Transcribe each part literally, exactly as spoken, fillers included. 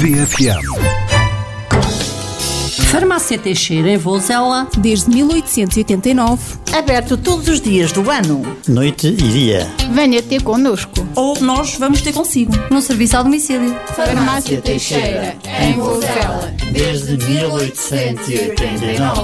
V F M. Farmácia Teixeira, em Vozela, desde mil oitocentos e oitenta e nove. Aberto todos os dias do ano. Noite e dia. Venha ter connosco. Ou nós vamos ter consigo. No serviço ao domicílio. Farmácia Teixeira, em Vozela, desde mil oitocentos e oitenta e nove.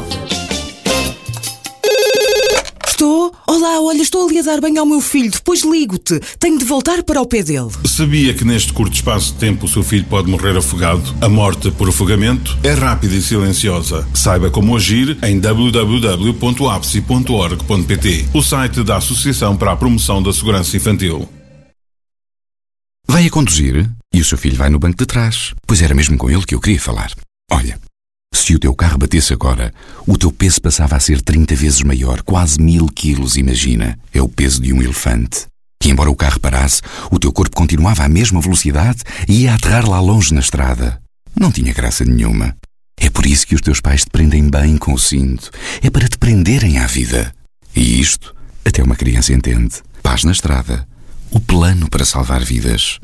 Estou? Olá, olha, estou ali a dar banho ao meu filho, depois ligo-te. Tenho de voltar para o pé dele. Sabia que neste curto espaço de tempo o seu filho pode morrer afogado? A morte por afogamento é rápida e silenciosa. Saiba como agir em w w w ponto a p s i ponto org ponto p t, o site da Associação para a Promoção da Segurança Infantil. Vai a conduzir e o seu filho vai no banco de trás, pois era mesmo com ele que eu queria falar. Olha, se o teu carro batesse agora, o teu peso passava a ser trinta vezes maior, quase mil quilos, imagina. É o peso de um elefante. E embora o carro parasse, o teu corpo continuava à mesma velocidade e ia aterrar lá longe na estrada. Não tinha graça nenhuma. É por isso que os teus pais te prendem bem com o cinto. É para te prenderem à vida. E isto, até uma criança entende. Paz na estrada. O plano para salvar vidas.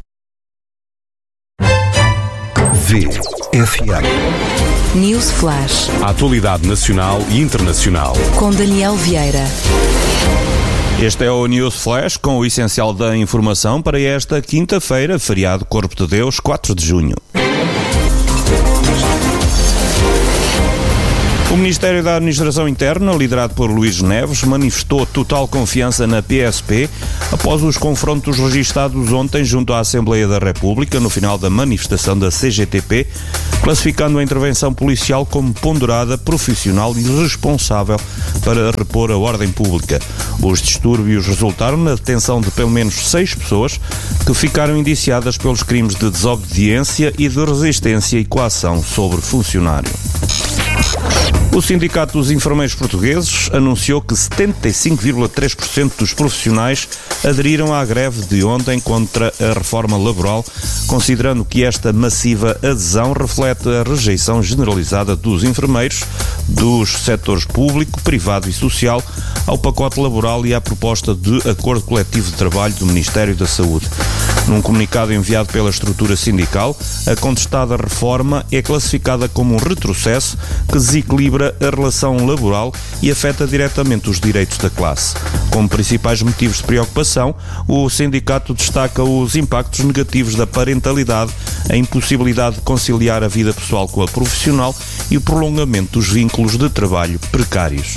V F M. News Flash. A atualidade nacional e internacional. Com Daniel Vieira. Este é o News Flash com o essencial da informação para esta quinta-feira, feriado Corpo de Deus, quatro de junho. O Ministério da Administração Interna, liderado por Luís Neves, manifestou total confiança na P S P após os confrontos registados ontem junto à Assembleia da República, no final da manifestação da C G T P, classificando a intervenção policial como ponderada, profissional e responsável para repor a ordem pública. Os distúrbios resultaram na detenção de pelo menos seis pessoas que ficaram indiciadas pelos crimes de desobediência e de resistência e coação sobre funcionário. O Sindicato dos Enfermeiros Portugueses anunciou que setenta e cinco vírgula três por cento dos profissionais aderiram à greve de ontem contra a reforma laboral, considerando que esta massiva adesão reflete a rejeição generalizada dos enfermeiros, dos setores público, privado e social, ao pacote laboral e à proposta de acordo coletivo de trabalho do Ministério da Saúde. Num comunicado enviado pela estrutura sindical, a contestada reforma é classificada como um retrocesso que desequilibra a relação laboral e afeta diretamente os direitos da classe. Como principais motivos de preocupação, o sindicato destaca os impactos negativos da parentalidade, a impossibilidade de conciliar a vida pessoal com a profissional e o prolongamento dos vínculos de trabalho precários.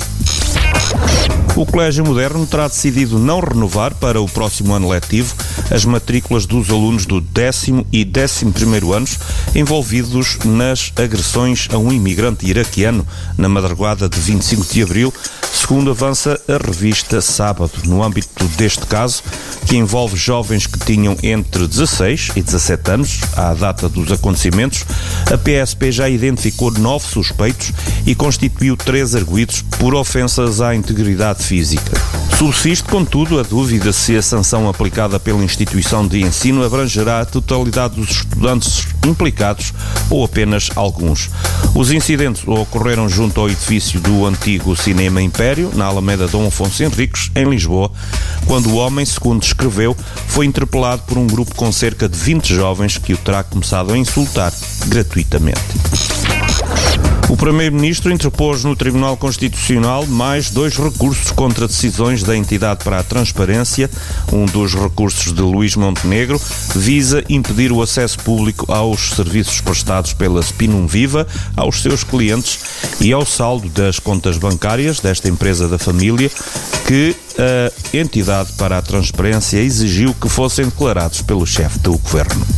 O Colégio Moderno terá decidido não renovar para o próximo ano letivo as matrículas dos alunos do décimo e décimo primeiro anos envolvidos nas agressões a um imigrante iraquiano na madrugada de vinte e cinco de abril, segundo avança a revista Sábado. No âmbito deste caso, que envolve jovens que tinham entre dezasseis e dezassete anos, à data dos acontecimentos, a P S P já identificou nove suspeitos e constituiu três arguidos por ofensas à integridade física. Subsiste, contudo, a dúvida se a sanção aplicada pela instituição de ensino abrangerá a totalidade dos estudantes implicados ou apenas alguns. Os incidentes ocorreram junto ao edifício do antigo Cinema Império, na Alameda Dom Afonso Henriques, em Lisboa, quando o homem, segundo descreveu, foi interpelado por um grupo com cerca de vinte jovens que o terá começado a insultar gratuitamente. O Primeiro-Ministro interpôs no Tribunal Constitucional mais dois recursos contra decisões da Entidade para a Transparência. Um dos recursos de Luís Montenegro visa impedir o acesso público aos serviços prestados pela Spinum Viva aos seus clientes e ao saldo das contas bancárias desta empresa da família, que a Entidade para a Transparência exigiu que fossem declarados pelo chefe do Governo.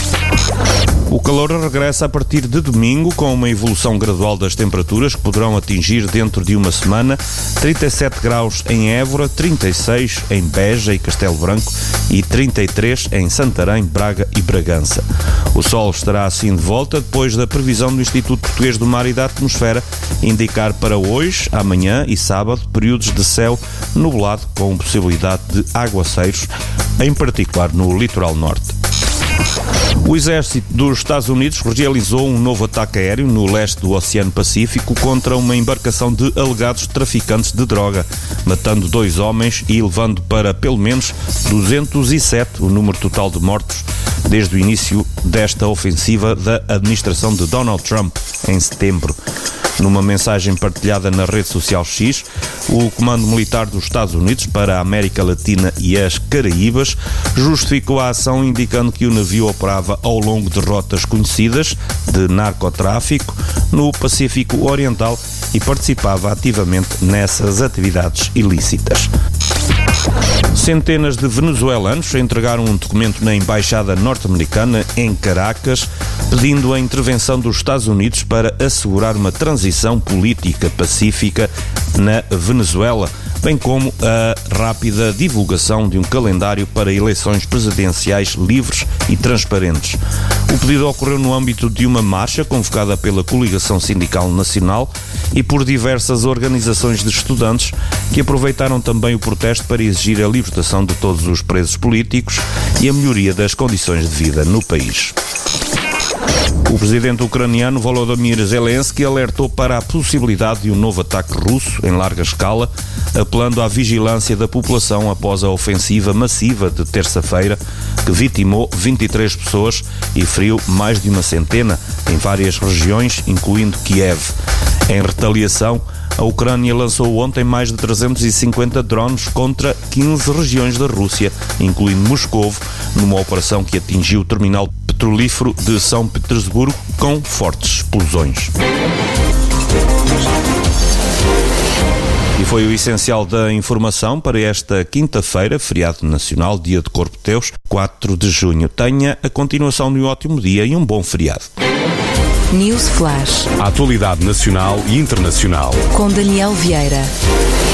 O calor regressa a partir de domingo, com uma evolução gradual das temperaturas que poderão atingir dentro de uma semana trinta e sete graus em Évora, trinta e seis em Beja e Castelo Branco e trinta e três em Santarém, Braga e Bragança. O sol estará assim de volta depois da previsão do Instituto Português do Mar e da Atmosfera indicar para hoje, amanhã e sábado períodos de céu nublado com possibilidade de aguaceiros, em particular no litoral norte. O exército dos Estados Unidos realizou um novo ataque aéreo no leste do Oceano Pacífico contra uma embarcação de alegados traficantes de droga, matando dois homens e levando para pelo menos duzentos e sete o número total de mortos desde o início desta ofensiva da administração de Donald Trump em setembro. Numa mensagem partilhada na rede social X, o Comando Militar dos Estados Unidos para a América Latina e as Caraíbas justificou a ação indicando que o navio operava ao longo de rotas conhecidas de narcotráfico no Pacífico Oriental e participava ativamente nessas atividades ilícitas. Centenas de venezuelanos entregaram um documento na Embaixada Norte-Americana em Caracas, pedindo a intervenção dos Estados Unidos para assegurar uma transição política pacífica na Venezuela, bem como a rápida divulgação de um calendário para eleições presidenciais livres e transparentes. O pedido ocorreu no âmbito de uma marcha convocada pela Coligação Sindical Nacional e por diversas organizações de estudantes que aproveitaram também o protesto para exigir a libertação de todos os presos políticos e a melhoria das condições de vida no país. O presidente ucraniano Volodymyr Zelensky alertou para a possibilidade de um novo ataque russo em larga escala, apelando à vigilância da população após a ofensiva massiva de terça-feira, que vitimou vinte e três pessoas e feriu mais de uma centena em várias regiões, incluindo Kiev. Em retaliação, a Ucrânia lançou ontem mais de trezentos e cinquenta drones contra quinze regiões da Rússia, incluindo Moscovo, numa operação que atingiu o terminal petrolífero de São Petersburgo com fortes explosões. E foi o essencial da informação para esta quinta-feira, feriado nacional, dia de Corpo de Deus, quatro de junho. Tenha a continuação de um ótimo dia e um bom feriado. News Flash. A atualidade nacional e internacional. Com Daniel Vieira.